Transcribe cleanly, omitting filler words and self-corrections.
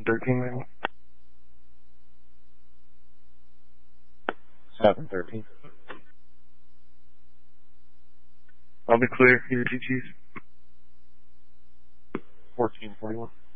713, maybe? 713. I'll be clear. ETGs. 1441.